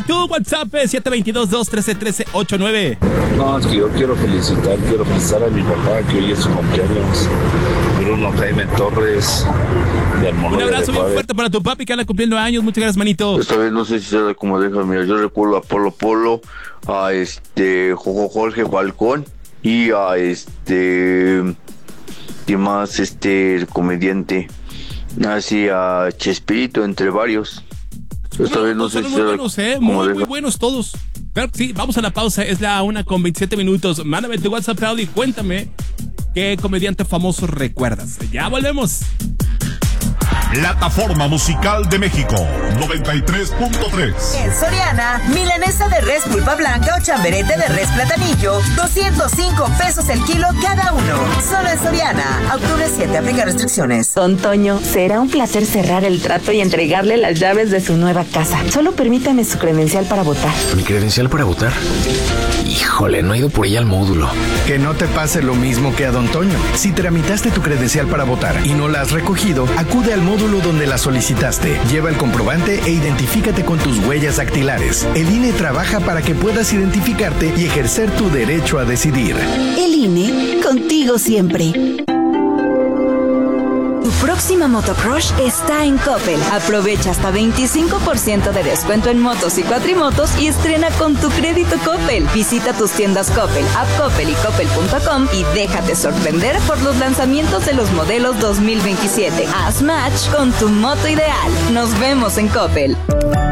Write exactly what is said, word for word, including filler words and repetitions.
Tu WhatsApp es siete dos dos, dos uno tres, uno tres ocho nueve. No, es que yo quiero felicitar, quiero felicitar a mi papá, que hoy es su cumpleaños. Bruno Jaime Torres, de Armonía. Un abrazo bien fuerte para tu papi que anda cumpliendo años. Muchas gracias, manito. Esta vez no sé si será como deja, mira, yo recuerdo a Polo Polo, a este Jojo Jorge Falcón y a este, ¿qué más? Este, el comediante, así a Chespirito, entre varios. Esta bueno, vez no sé si muy será buenos, eh, como muy, deja. muy buenos todos. Claro que sí, vamos a la pausa. Es la una con veintisiete minutos. Mándame tu WhatsApp, Claudio, y cuéntame qué comediante famoso recuerdas. Ya volvemos. Plataforma Musical de México noventa y tres punto tres. En Soriana, milanesa de res pulpa blanca o chamberete de res platanillo, doscientos cinco pesos el kilo cada uno. Solo en Soriana. Octubre siete, aplica restricciones. Don Toño, será un placer cerrar el trato y entregarle las llaves de su nueva casa. Solo permítame su credencial para votar. ¿Mi credencial para votar? Híjole, no he ido por ella al módulo. Que no te pase lo mismo que a Don Toño. Si tramitaste tu credencial para votar y no la has recogido, acude al módulo donde la solicitaste. Lleva el comprobante e identifícate con tus huellas dactilares. El I N E trabaja para que puedas identificarte y ejercer tu derecho a decidir. El I N E, contigo siempre. Tu próxima motocrush está en Coppel. Aprovecha hasta veinticinco por ciento de descuento en motos y cuatrimotos y estrena con tu crédito Coppel. Visita tus tiendas Coppel, App Coppel y Coppel punto com y déjate sorprender por los lanzamientos de los modelos dos mil veintisiete. Haz match con tu moto ideal. Nos vemos en Coppel.